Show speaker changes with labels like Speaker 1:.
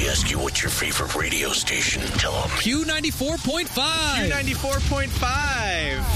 Speaker 1: we ask you what's your favorite radio station, tell them
Speaker 2: Q94.5.
Speaker 3: Q94.5.